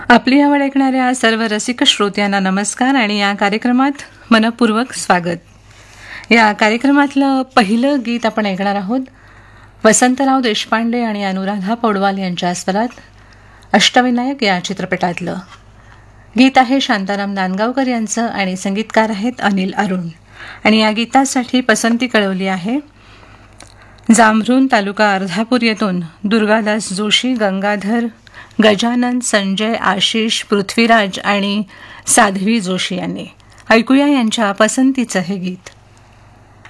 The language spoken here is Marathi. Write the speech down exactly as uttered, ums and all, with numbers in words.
आपली आवड ऐकणाऱ्या सर्व रसिक श्रोत्यांना नमस्कार आणि या कार्यक्रमात मनपूर्वक स्वागत. या कार्यक्रमातलं पहिलं गीत आपण ऐकणार आहोत वसंतराव देशपांडे आणि अनुराधा पौडवाल यांच्या स्वरात अष्टविनायक या चित्रपटातलं गीत आहे. शांताराम नांदगावकर यांचं आणि संगीतकार आहेत अनिल अरुण. आणि या गीतासाठी पसंती कळवली आहे जांभरून तालुका अर्धापूर येथून दुर्गादास जोशी, गंगाधर, गजानन, संजय, आशिष, पृथ्वीराज आणि साध्वी जोशी यांनी. ऐकूया यांच्या पसंतीचं हे गीत.